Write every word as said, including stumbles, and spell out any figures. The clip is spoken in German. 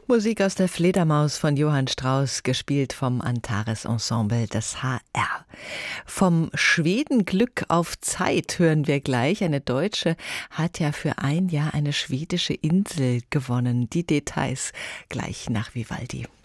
Musik aus der Fledermaus von Johann Strauss, gespielt vom Antares Ensemble des H R. Vom Schweden Glück auf Zeit hören wir gleich. Eine Deutsche hat ja für ein Jahr eine schwedische Insel gewonnen. Die Details gleich nach Vivaldi.